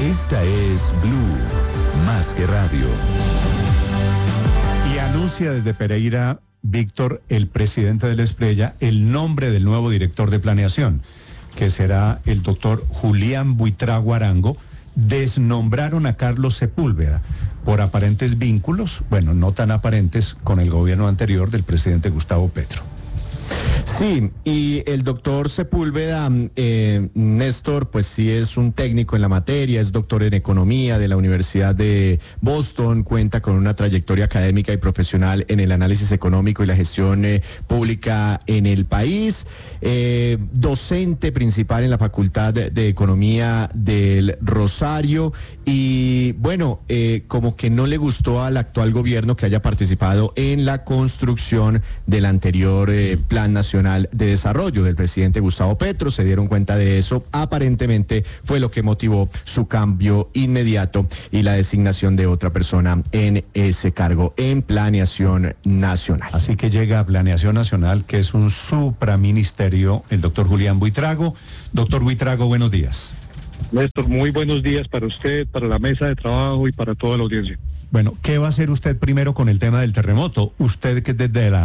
Esta es Blue, más que radio. Y anuncia desde Pereira, Víctor, el presidente de la Espriella, el nombre del nuevo director de planeación, que será el doctor Julián Buitrago Arango. Desnombraron a Carlos Sepúlveda por aparentes vínculos, bueno, no tan aparentes, con el gobierno anterior del presidente Gustavo Petro. Sí, y el doctor Sepúlveda, Néstor, pues sí es un técnico en la materia, es doctor en economía de la Universidad de Boston, cuenta con una trayectoria académica y profesional en el análisis económico y la gestión pública en el país, docente principal en la Facultad de Economía del Rosario, y bueno, como que no le gustó al actual gobierno que haya participado en la construcción del anterior Plan Nacional de Desarrollo del presidente Gustavo Petro. Se dieron cuenta de eso, aparentemente fue lo que motivó su cambio inmediato y la designación de otra persona en ese cargo en Planeación Nacional. Así que llega a Planeación Nacional, que es un supraministerio, el doctor Julián Buitrago. Doctor Buitrago, buenos días. Néstor, muy buenos días para usted, para la mesa de trabajo y para toda la audiencia. Bueno, ¿qué va a hacer usted primero con el tema del terremoto? Usted que es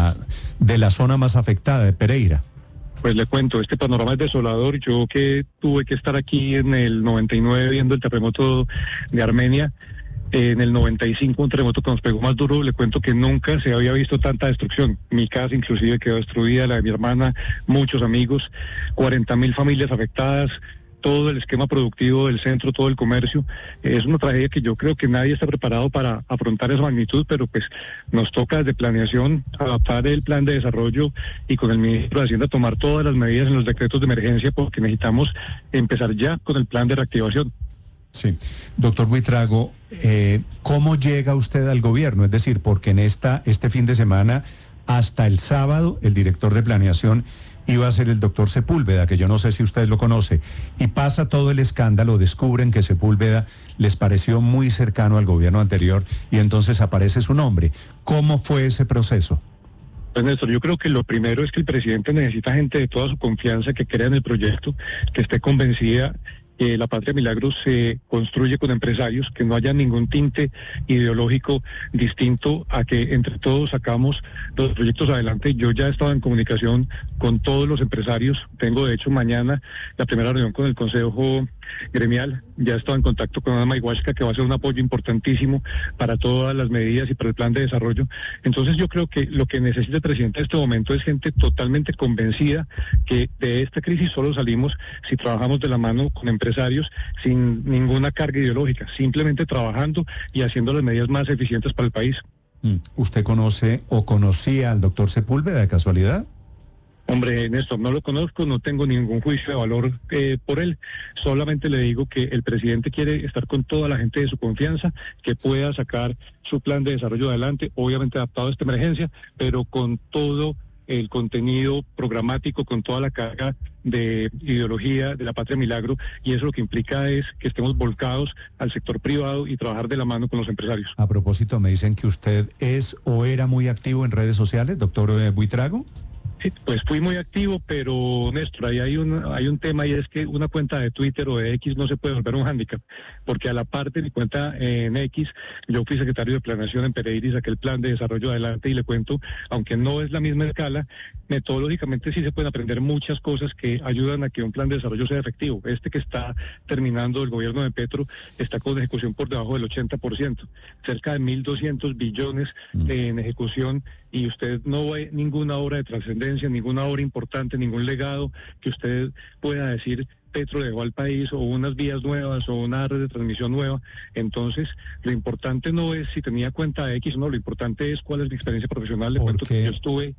de la zona más afectada de Pereira. Pues le cuento, este panorama es desolador. Yo que tuve que estar aquí en el 99 viendo el terremoto de Armenia, en el 95 un terremoto que nos pegó más duro, le cuento que nunca se había visto tanta destrucción. Mi casa inclusive quedó destruida, la de mi hermana, muchos amigos, 40.000 familias afectadas, todo el esquema productivo del centro, todo el comercio. Es una tragedia que yo creo que nadie está preparado para afrontar esa magnitud, pero pues nos toca desde planeación adaptar el plan de desarrollo y con el ministro de Hacienda tomar todas las medidas en los decretos de emergencia, porque necesitamos empezar ya con el plan de reactivación. Sí, doctor Buitrago, ¿cómo llega usted al gobierno? Es decir, porque en este fin de semana, hasta el sábado, el director de planeación iba a ser el doctor Sepúlveda, que yo no sé si usted lo conoce, y pasa todo el escándalo, descubren que Sepúlveda les pareció muy cercano al gobierno anterior y entonces aparece su nombre. ¿Cómo fue ese proceso? Pues Néstor, yo creo que lo primero es que el presidente necesita gente de toda su confianza que crea en el proyecto, que esté convencida que la Patria Milagros se construye con empresarios, que no haya ningún tinte ideológico distinto a que entre todos sacamos los proyectos adelante. Yo ya he estado en comunicación con todos los empresarios, tengo de hecho mañana la primera reunión con el Consejo Gremial, ya he estado en contacto con Ana Mayhuasca, que va a ser un apoyo importantísimo para todas las medidas y para el plan de desarrollo. Entonces yo creo que lo que necesita el presidente en este momento es gente totalmente convencida que de esta crisis solo salimos si trabajamos de la mano con empresarios sin ninguna carga ideológica, simplemente trabajando y haciendo las medidas más eficientes para el país. ¿Usted conoce o conocía al doctor Sepúlveda de casualidad? Hombre, Néstor, no lo conozco, no tengo ningún juicio de valor por él, solamente le digo que el presidente quiere estar con toda la gente de su confianza, que pueda sacar su plan de desarrollo adelante, obviamente adaptado a esta emergencia, pero con todo el contenido programático, con toda la carga de ideología de la Patria Milagro, y eso lo que implica es que estemos volcados al sector privado y trabajar de la mano con los empresarios. A propósito, me dicen que usted es o era muy activo en redes sociales, doctor Buitrago. Sí, pues fui muy activo, pero Néstor, ahí hay un tema, y es que una cuenta de Twitter o de X no se puede volver un hándicap, porque a la parte de mi cuenta en X, yo fui secretario de Planeación en Pereira y saqué el plan de desarrollo adelante, y le cuento, aunque no es la misma escala, metodológicamente sí se pueden aprender muchas cosas que ayudan a que un plan de desarrollo sea efectivo. Este que está terminando el gobierno de Petro está con ejecución por debajo del 80%, cerca de 1.200 billones en ejecución, y usted no ve ninguna obra de trascendencia, ninguna obra importante, ningún legado que usted pueda decir Petro le dejó al país, o unas vías nuevas, o una red de transmisión nueva. Entonces, lo importante no es si tenía cuenta X o no, lo importante es cuál es mi experiencia profesional. Le cuento que yo estuve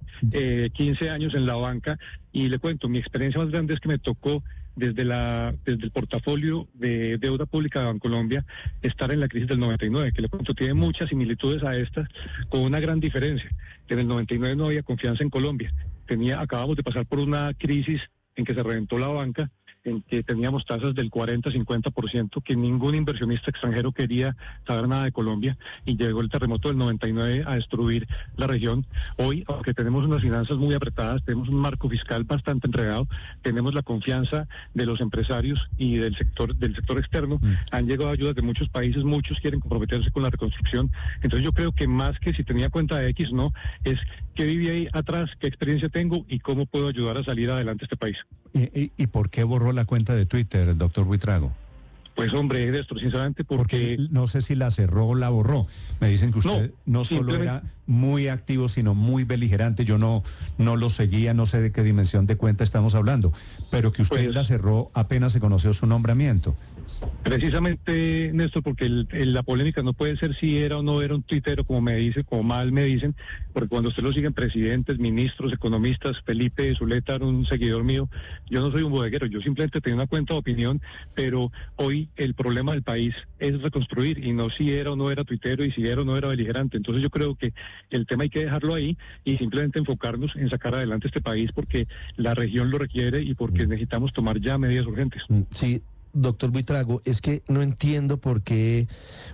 15 años en la banca, y le cuento, mi experiencia más grande es que me tocó desde el portafolio de deuda pública de Bancolombia estar en la crisis del 99, que le cuento tiene muchas similitudes a estas, con una gran diferencia, que en el 99 no había confianza en Colombia. Acabamos de pasar por una crisis en que se reventó la banca, en que teníamos tasas del 40-50%, que ningún inversionista extranjero quería saber nada de Colombia, y llegó el terremoto del 99 a destruir la región. Hoy, aunque tenemos unas finanzas muy apretadas, tenemos un marco fiscal bastante enredado, tenemos la confianza de los empresarios y del sector externo, han llegado ayudas de muchos países, muchos quieren comprometerse con la reconstrucción. Entonces yo creo que más que si tenía cuenta de X, no, es qué viví ahí atrás, qué experiencia tengo y cómo puedo ayudar a salir adelante este país. ¿Y por qué borró la cuenta de Twitter, doctor Buitrago? Pues hombre, Néstor, sinceramente Porque no sé si la cerró o la borró. Me dicen que usted no solo era muy activo, sino muy beligerante. Yo no lo seguía, no sé de qué dimensión de cuenta estamos hablando, pero que usted la cerró apenas se conoció su nombramiento. Precisamente, Néstor, porque la polémica no puede ser si era o no era un tuitero, como mal me dicen, porque cuando usted lo siguen presidentes, ministros, economistas, Felipe Zuleta era un seguidor mío, yo no soy un bodeguero, yo simplemente tengo una cuenta de opinión, pero hoy el problema del país es reconstruir y no si era o no era tuitero y si era o no era beligerante. Entonces yo creo que el tema hay que dejarlo ahí y simplemente enfocarnos en sacar adelante este país porque la región lo requiere y porque necesitamos tomar ya medidas urgentes. Sí, doctor Buitrago, es que no entiendo por qué,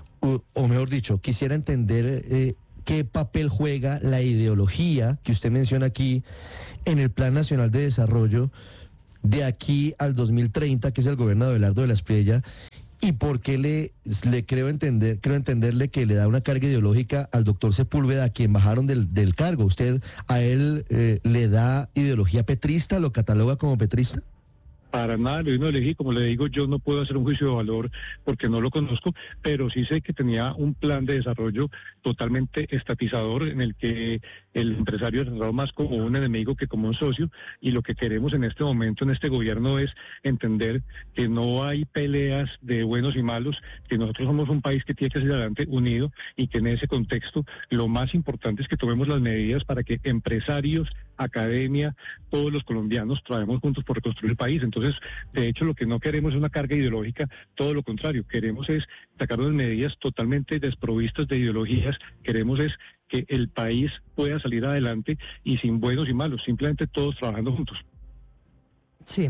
o mejor dicho, quisiera entender qué papel juega la ideología que usted menciona aquí en el Plan Nacional de Desarrollo de aquí al 2030, que es el gobierno de Abelardo de la Espriella, y por qué le creo entenderle que le da una carga ideológica al doctor Sepúlveda, a quien bajaron del cargo. ¿Usted a él le da ideología petrista, lo cataloga como petrista? Para nada lo elegí, como le digo, yo no puedo hacer un juicio de valor porque no lo conozco, pero sí sé que tenía un plan de desarrollo totalmente estatizador en el que el empresario es tratado más como un enemigo que como un socio, y lo que queremos en este momento en este gobierno es entender que no hay peleas de buenos y malos, que nosotros somos un país que tiene que salir adelante unido y que en ese contexto lo más importante es que tomemos las medidas para que empresarios, academia, todos los colombianos trabajemos juntos por reconstruir el país. Entonces, de hecho, lo que no queremos es una carga ideológica, todo lo contrario, queremos es sacar unas medidas totalmente desprovistas de ideologías, queremos es que el país pueda salir adelante y sin buenos y malos, simplemente todos trabajando juntos. Sí,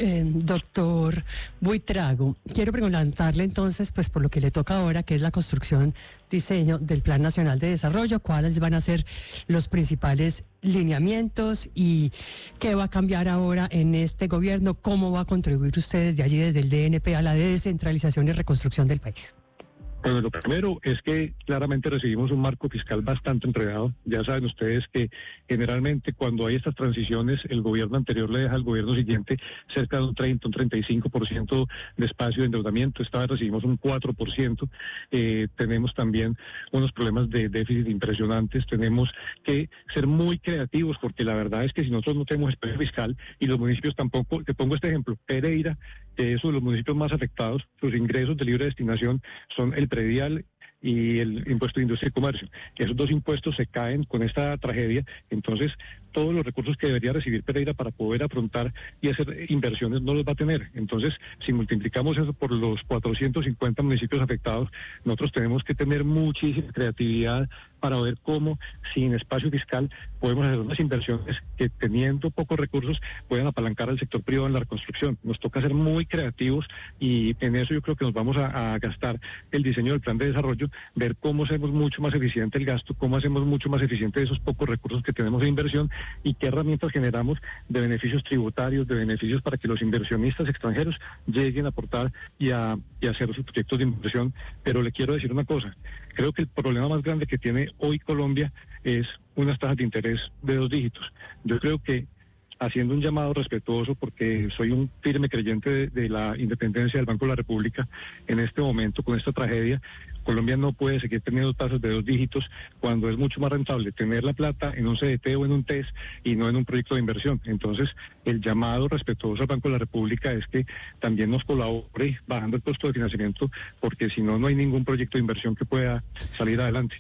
doctor Buitrago, quiero preguntarle entonces, pues por lo que le toca ahora, que es la construcción, diseño del Plan Nacional de Desarrollo, cuáles van a ser los principales lineamientos y qué va a cambiar ahora en este gobierno, cómo va a contribuir usted desde allí, desde el DNP, a la descentralización y reconstrucción del país. Bueno, lo primero es que claramente recibimos un marco fiscal bastante enredado. Ya saben ustedes que generalmente cuando hay estas transiciones, el gobierno anterior le deja al gobierno siguiente cerca de un 30, un 35% de espacio de endeudamiento. Esta vez recibimos un 4%. Tenemos también unos problemas de déficit impresionantes. Tenemos que ser muy creativos porque la verdad es que si nosotros no tenemos espacio fiscal y los municipios tampoco, te pongo este ejemplo, Pereira, que es uno de los municipios más afectados, sus ingresos de libre destinación son el predial y el impuesto de industria y comercio. Esos dos impuestos se caen con esta tragedia, entonces todos los recursos que debería recibir Pereira para poder afrontar y hacer inversiones no los va a tener. Entonces, si multiplicamos eso por los 450 municipios afectados, nosotros tenemos que tener muchísima creatividad para ver cómo, sin espacio fiscal, podemos hacer unas inversiones que, teniendo pocos recursos, puedan apalancar al sector privado en la reconstrucción. Nos toca ser muy creativos y en eso yo creo que nos vamos a gastar el diseño del plan de desarrollo, ver cómo hacemos mucho más eficiente el gasto, cómo hacemos mucho más eficiente esos pocos recursos que tenemos de inversión y qué herramientas generamos de beneficios tributarios, de beneficios para que los inversionistas extranjeros lleguen a aportar y a hacer sus proyectos de inversión. Pero le quiero decir una cosa, creo que el problema más grande que tiene hoy Colombia es unas tasas de interés de 2 dígitos. Yo creo que haciendo un llamado respetuoso, porque soy un firme creyente de la independencia del Banco de la República, en este momento, con esta tragedia, Colombia no puede seguir teniendo tasas de 2 dígitos cuando es mucho más rentable tener la plata en un CDT o en un TES y no en un proyecto de inversión. Entonces, el llamado respetuoso al Banco de la República es que también nos colabore bajando el costo de financiamiento, porque si no, no hay ningún proyecto de inversión que pueda salir adelante.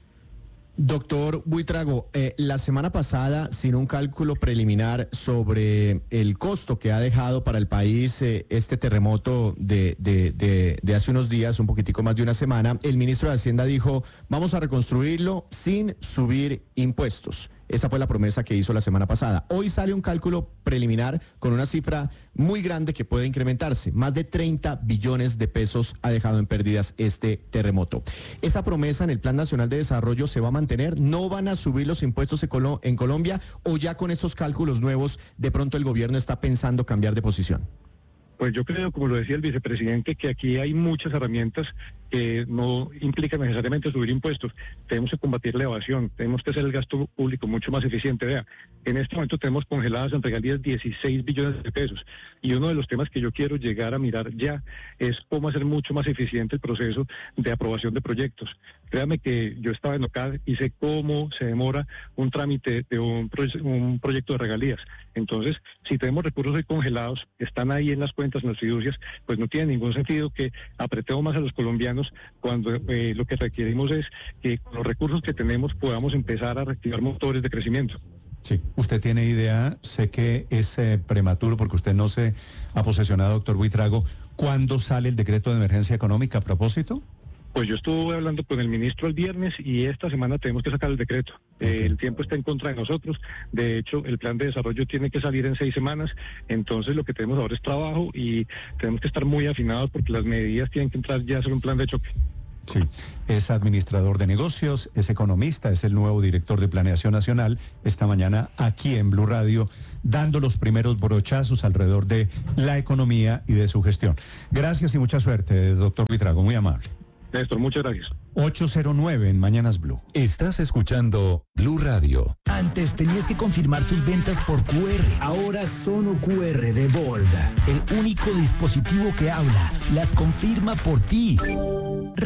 Doctor Buitrago, la semana pasada, sin un cálculo preliminar sobre el costo que ha dejado para el país este terremoto de hace unos días, un poquitico más de una semana, el ministro de Hacienda dijo, vamos a reconstruirlo sin subir impuestos. Esa fue la promesa que hizo la semana pasada. Hoy sale un cálculo preliminar con una cifra muy grande que puede incrementarse. Más de 30 billones de pesos ha dejado en pérdidas este terremoto. ¿Esa promesa en el Plan Nacional de Desarrollo se va a mantener? ¿No van a subir los impuestos en Colombia? ¿O ya con estos cálculos nuevos de pronto el gobierno está pensando cambiar de posición? Pues yo creo, como lo decía el vicepresidente, que aquí hay muchas herramientas que no implican necesariamente subir impuestos. Tenemos que combatir la evasión, tenemos que hacer el gasto público mucho más eficiente. Vea, en este momento tenemos congeladas en regalías 16 billones de pesos y uno de los temas que yo quiero llegar a mirar ya es cómo hacer mucho más eficiente el proceso de aprobación de proyectos. Créame que yo estaba en OCAD y sé cómo se demora un trámite de un proyecto de regalías. Entonces, si tenemos recursos hoy congelados, están ahí en las cuentas, en las fiducias, pues no tiene ningún sentido que apretemos más a los colombianos cuando lo que requerimos es que con los recursos que tenemos podamos empezar a reactivar motores de crecimiento. Sí, usted tiene idea, sé que es prematuro porque usted no se ha posesionado, doctor Buitrago, ¿cuándo sale el decreto de emergencia económica a propósito? Pues yo estuve hablando con el ministro el viernes y esta semana tenemos que sacar el decreto. El tiempo está en contra de nosotros. De hecho, el plan de desarrollo tiene que salir en 6 semanas. Entonces, lo que tenemos ahora es trabajo y tenemos que estar muy afinados porque las medidas tienen que entrar ya a ser un plan de choque. Sí, es administrador de negocios, es economista, es el nuevo director de Planeación Nacional. Esta mañana aquí en Blue Radio, dando los primeros brochazos alrededor de la economía y de su gestión. Gracias y mucha suerte, doctor Buitrago, muy amable. Néstor, muchas gracias. 809 en Mañanas Blue. Estás escuchando Blue Radio. Antes tenías que confirmar tus ventas por QR. Ahora Sono QR de Bold, el único dispositivo que habla, las confirma por ti.